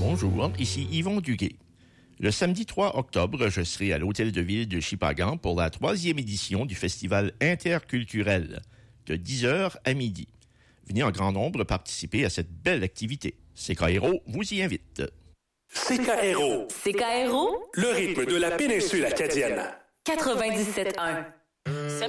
Bonjour, ici Yvon Duguay. Le samedi 3 octobre, je serai à l'Hôtel de Ville de Shippagan pour la 3e édition du Festival interculturel, de 10h à midi. Venez en grand nombre participer à cette belle activité. CKRO vous y invite. CKRO. CKRO. Le rythme de la péninsule acadienne. 97.1.